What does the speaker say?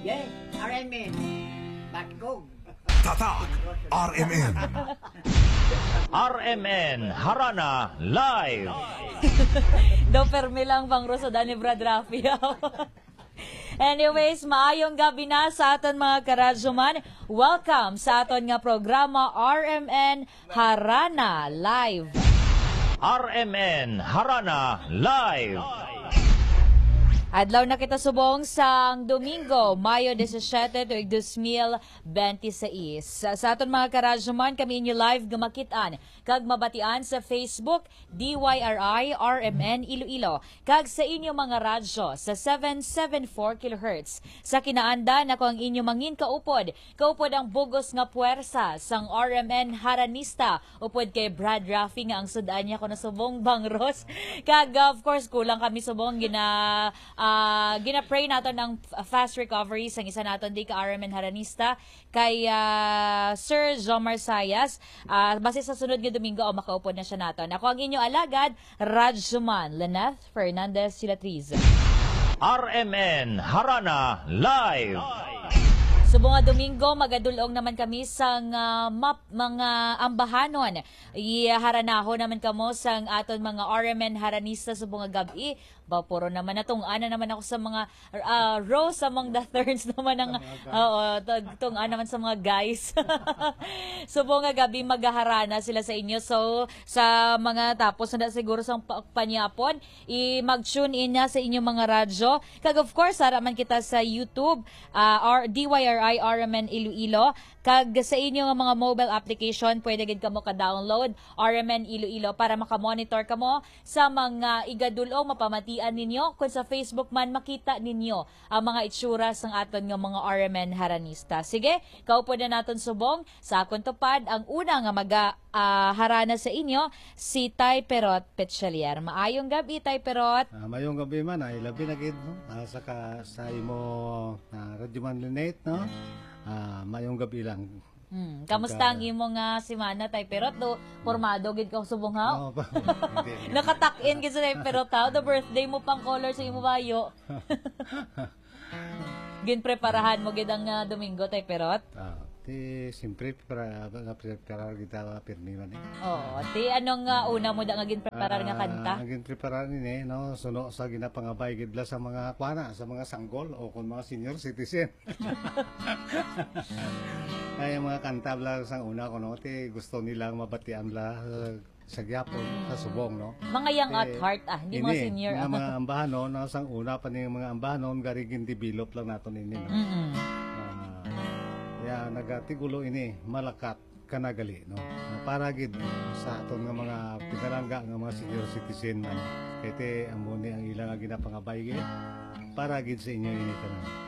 Yes, RMN. Batkog. Tatak RMN. RMN Harana Live. Do permi lang bang Rosa ni Brad Rafi. Anyways, maayong gabi na sa aton mga karadyoman. Welcome sa aton nga programa RMN Harana Live. RMN Harana Live. Adlaw na kita subong sang Domingo, Mayo 17, tuig 2026. Sa aton mga karadyoman, kami inyo live gamakitaan kag mabatian sa Facebook DYRI RMN Iloilo kag sa inyo mga radyo sa 774 kHz. Sa kinaanda na ko ang inyo mangin kaupod ang bugos nga puwersa sang RMN Haranista upod kay Brad Rafi nga ang sudan niya ko na subong bangros. Kag of course kulang kami subong gina-pray natin ng fast recovery sang isa naton di ka RMN Haranista kay Sir Jomar Sayas. Base sa sunod nga Domingo o makaupod na siya naton. Ako ang inyo alagad, Radjuman Lyneth Fernandez Silatriz. RMN Harana Live. Subong nga Domingo, magadulong naman kami sang mga ambahanon. Iharanahon naman kamo sang aton mga RMN Haranista subong nga gabi. Puro naman natong ana naman ako sa mga rows among the thirds naman ang tong ana naman sa mga guys. Subong nga gabi maghaharana sila sa inyo. So sa mga tapos na siguro sang panyapon, mag-tune in na sa inyong mga radyo. Kag of course, haraman kita sa YouTube, DYRI RMN Iloilo. Kag sa inyong mga mobile application, pwede gid kamo ka-download RMN Iloilo para makamonitor kamo sa mga igadulong mapamatian ninyo. Kung sa Facebook man, makita ninyo ang mga itsura sang aton nga mga RMN Haranista. Sige, kaupo na naton subong sa akong tupad. Ang una nga harana sa inyo, si Tay Perot Petchalier. Maayong gabi, Tay Perot. Mayong gabi man, ay labi na gid, no? Sa imo Radjuman Lyneth, no? Mayong gabi lang. Kamusta ang imo nga semana, Tay Perot? Do formado gid ka subong ha? Nakatak-in gid sa Tay Perot ha? The birthday mo pang color sa imo bayo. Ginpreparahan mo gid ang Domingo, Tay Perot? Siyempre, para kita pirmi man eh. Oo, anong una mo da nga ginpreparar nga kanta? Ang preparar ni no, suno sa ginapangabay gidla sa mga kuana, sa mga sanggol o kung mga senior citizen. Ay mga kanta bla sang una ko no, gusto nilang mabatian bla sa gyapon sa subong no. Mga young at heart hindi mga senior. Mga ambahanon, no, sang una pa ni mga ambahanon garigin develop lang naton ini no. Ya nagatigulo ini malakat kanagali no. Para gid sa aton nga mga pinarangga nga mga senior citizen man. Kete amo ni ang ilang nga ginapangabay gid para gid sa inyo ini tanan.